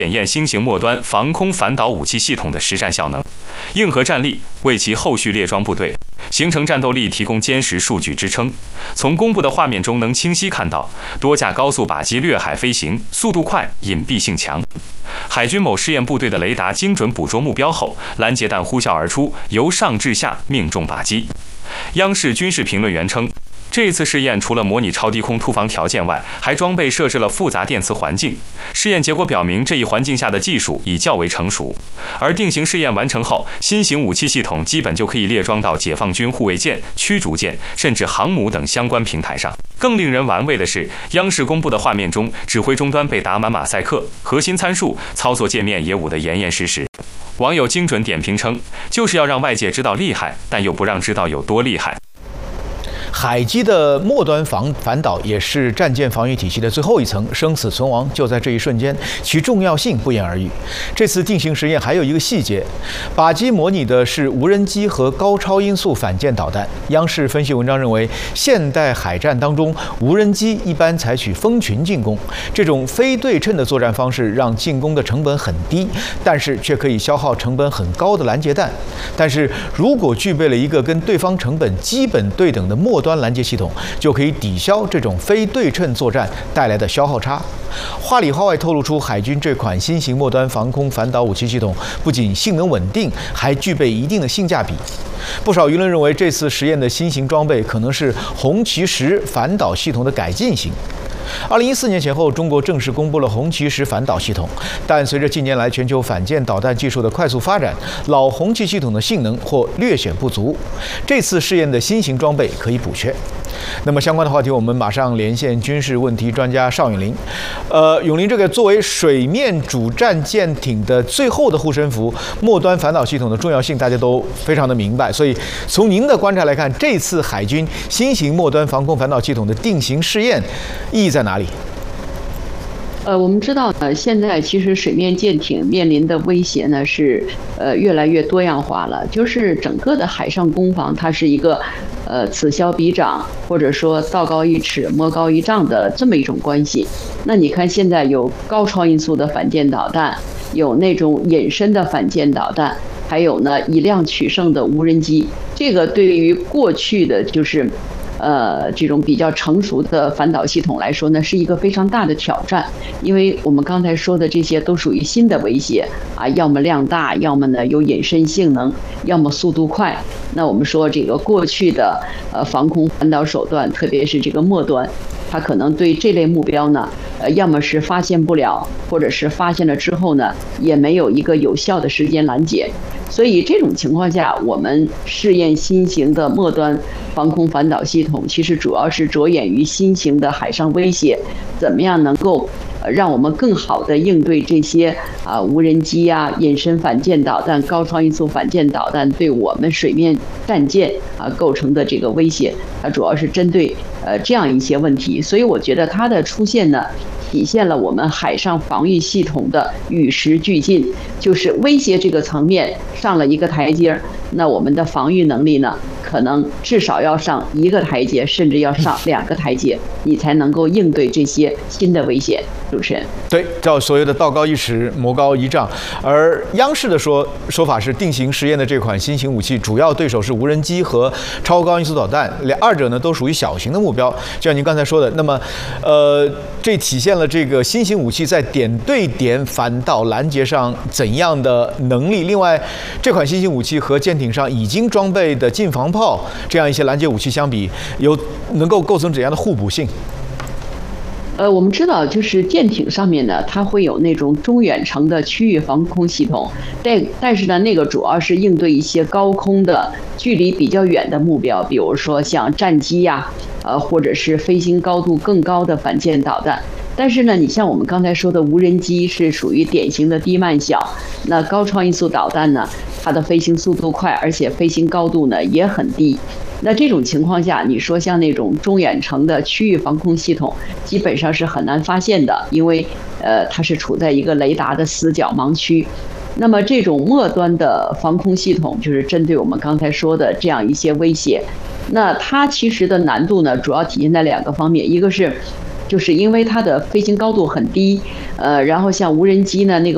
检验新型末端防空反导武器系统的实战效能、硬核战力，为其后续列装部队、形成战斗力提供坚实数据支撑。从公布的画面中能清晰看到，多架高速靶机掠海飞行，速度快，隐蔽性强。海军某试验部队的雷达精准捕捉目标后，拦截弹呼啸而出，由上至下命中靶机。央视军事评论员称，这次试验除了模拟超低空突防条件外，还装备设置了复杂电磁环境。试验结果表明，这一环境下的技术已较为成熟。而定型试验完成后，新型武器系统基本就可以列装到解放军护卫舰、驱逐舰，甚至航母等相关平台上。更令人玩味的是，央视公布的画面中，指挥终端被打满马赛克，核心参数、操作界面也捂得严严实实。网友精准点评称，就是要让外界知道厉害，但又不让知道有多厉害。 海基的末端反导也是战舰防御体系的最后一层，生死存亡就在这一瞬间，其重要性不言而喻。这次定型实验还有一个细节，靶机模拟的是无人机和高超音速反舰导弹。央视分析文章认为，现代海战当中，无人机一般采取蜂群进攻，这种非对称的作战方式让进攻的成本很低，但是却可以消耗成本很高的拦截弹。但是如果具备了一个跟对方成本基本对等的末端拦截系统，就可以抵消这种非对称作战带来的消耗差。话里话外透露出，海军这款新型末端防空反导武器系统不仅性能稳定，还具备一定的性价比。不少舆论认为，这次实验的新型装备可能是红旗10反导系统的改进型。2014年前后，中国正式公布了红旗10反导系统，但随着近年来全球反舰导弹技术的快速发展，老红旗系统的性能或略显不足。这次试验的新型装备可以补缺。那么相关的话题，我们马上连线军事问题专家邵永林。永林，这个作为水面主战舰艇的最后的护身符，末端反导系统的重要性大家都非常的明白。所以从您的观察来看，这次海军新型末端防空反导系统的定型试验意义在哪里？ 我们知道呢，现在其实水面舰艇面临的威胁呢是越来越多样化了。就是整个的海上攻防，它是一个此消彼长，或者说道高一尺魔高一丈的这么一种关系。那你看现在有高超音速的反舰导弹，有那种隐身的反舰导弹，还有呢以量取胜的无人机。这个对于过去的就是这种比较成熟的反导系统来说呢，是一个非常大的挑战，因为我们刚才说的这些都属于新的威胁啊，要么量大，要么呢有隐身性能，要么速度快。那我们说这个过去的防空反导手段，特别是这个末端，它可能对这类目标呢，要么是发现不了，或者是发现了之后呢，也没有一个有效的时间拦截。所以这种情况下，我们试验新型的末端防空反导系统，其实主要是着眼于新型的海上威胁，怎么样能够让我们更好的应对这些无人机啊、隐身反舰导弹、高超音速反舰导弹对我们水面战舰构成的这个威胁，它主要是针对这样一些问题。所以我觉得它的出现呢，体现了我们海上防御系统的与时俱进，就是威胁这个层面上了一个台阶，那我们的防御能力呢，可能至少要上1个台阶，甚至要上2个台阶，你才能够应对这些新的威胁。主持人， 对，叫所谓的道高一尺，魔高一丈。而央视的说法是，定型实验的这款新型武器主要对手是无人机和超高音速导弹，二者呢都属于小型的目标。就像您刚才说的，那么这体现了这个新型武器在点对点反导拦截上怎样的能力。另外，这款新型武器和舰艇上已经装备的近防炮这样一些拦截武器相比，能够构成怎样的互补性？ 我们知道，就是舰艇上面呢，它会有那种中远程的区域防空系统，但是呢，那个主要是应对一些高空的、距离比较远的目标，比如说像战机呀，或者是飞行高度更高的反舰导弹。但是呢，你像我们刚才说的无人机是属于典型的低慢小，那高超音速导弹呢，它的飞行速度快，而且飞行高度呢也很低。那这种情况下，你说像那种中远程的区域防空系统，基本上是很难发现的，因为它是处在一个雷达的死角盲区。那么这种末端的防空系统，就是针对我们刚才说的这样一些威胁。那它其实的难度呢，主要体现在2个方面，一个是就是因为它的飞行高度很低，然后像无人机呢，那个